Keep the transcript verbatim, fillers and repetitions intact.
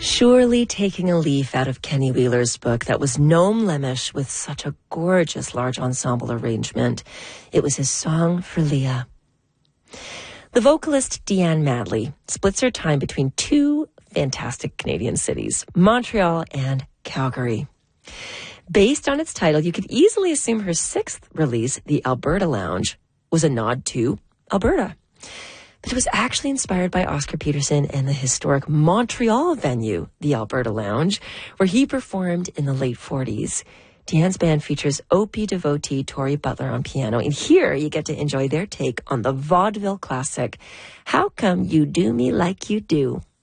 Surely taking a leaf out of Kenny Wheeler's book, that was Noam Lemish with such a gorgeous large ensemble arrangement. It was his song for Leah. The vocalist Deanne Madley splits her time between two fantastic Canadian cities, Montreal and Calgary. Based on its title, you could easily assume her sixth release, The Alberta Lounge, was a nod to Alberta. But it was actually inspired by Oscar Peterson and the historic Montreal venue, the Alberta Lounge, where he performed in the late forties. Deanne's band features Opie devotee Tori Butler on piano, and here you get to enjoy their take on the vaudeville classic, How Come You Do Me Like You Do?